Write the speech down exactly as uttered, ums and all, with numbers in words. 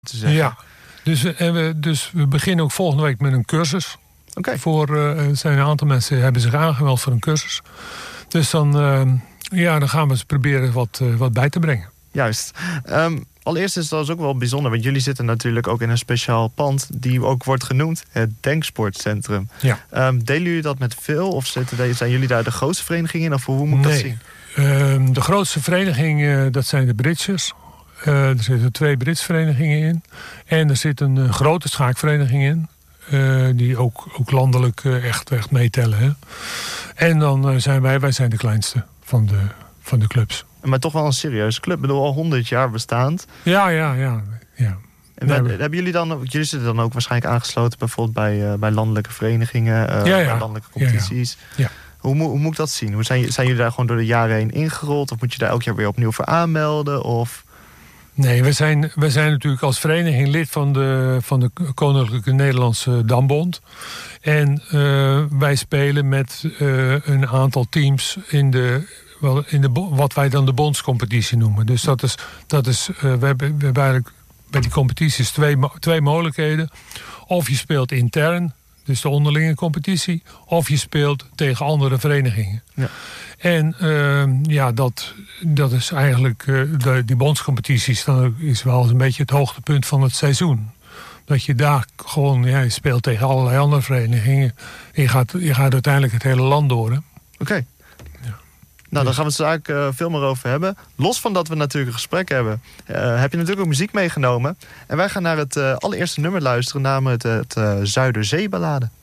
te zeggen. Ja, dus, en we, dus we beginnen ook volgende week met een cursus. Oké. Voor uh, er zijn een aantal mensen hebben zich aangemeld voor een cursus. Dus dan, uh, ja, dan gaan we eens proberen wat, uh, wat bij te brengen. Juist. Um, allereerst is dat ook wel bijzonder, want jullie zitten natuurlijk ook in een speciaal pand die ook wordt genoemd het Denksportcentrum. Ja. Um, delen jullie dat met veel of zitten, zijn jullie daar de grootste vereniging in? Of hoe moet ik nee. dat zien? Uh, de grootste vereniging, uh, dat zijn de Britjes. Uh, er zitten twee Brits verenigingen in. En er zit een uh, grote schaakvereniging in. Uh, die ook, ook landelijk uh, echt, echt meetellen. Hè? En dan uh, zijn wij, wij zijn de kleinste van de, van de clubs. Maar toch wel een serieuze club. Ik bedoel, al honderd jaar bestaand. Ja, ja, ja. ja. En hebben, hebben jullie dan, jullie zitten dan ook waarschijnlijk aangesloten bijvoorbeeld bij, uh, bij landelijke verenigingen, uh, ja, ja. bij landelijke competities. Ja, ja. Ja. Hoe, hoe moet ik dat zien? Hoe zijn, zijn jullie daar gewoon door de jaren heen ingerold? Of moet je daar elk jaar weer opnieuw voor aanmelden? Of... Nee, we zijn, we zijn natuurlijk als vereniging lid van de, van de Koninklijke Nederlandse Dambond. En uh, wij spelen met uh, een aantal teams in de, wel, in de wat wij dan de bondscompetitie noemen. Dus dat is, dat is uh, we, hebben, we hebben eigenlijk bij die competities twee, twee mogelijkheden. Of je speelt intern, dus de onderlinge competitie, of je speelt tegen andere verenigingen. Ja. En uh, ja, dat, dat is eigenlijk, uh, de, die bondscompetities, dan is wel eens een beetje het hoogtepunt van het seizoen. Dat je daar gewoon, ja, je speelt tegen allerlei andere verenigingen. Je gaat, je gaat uiteindelijk het hele land door. Oké. Okay. Ja. Nou, daar gaan we het eigenlijk uh, veel meer over hebben. Los van dat we natuurlijk een gesprek hebben, uh, heb je natuurlijk ook muziek meegenomen. En wij gaan naar het uh, allereerste nummer luisteren, namelijk het uh, Zuiderzeeballade.